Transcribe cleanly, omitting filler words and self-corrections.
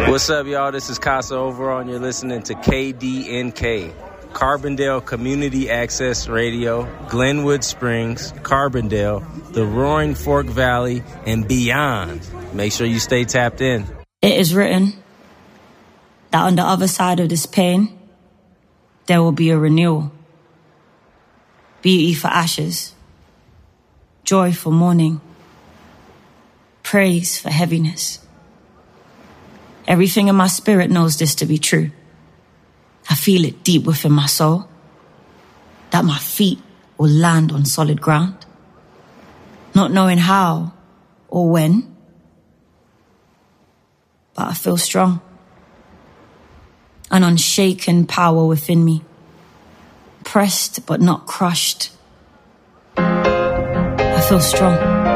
What's up, y'all? This is Casa Overall, and you're listening to KDNK, Carbondale Community Access Radio, Glenwood Springs, Carbondale, the Roaring Fork Valley, and beyond. Make sure you stay tapped in. It is written that on the other side of this pain, there will be a renewal. Beauty for ashes, joy for mourning, praise for heaviness. Everything in my spirit knows this to be true. I feel it deep within my soul, that my feet will land on solid ground, not knowing how or when, but I feel strong. An unshaken power within me, pressed but not crushed. I feel strong.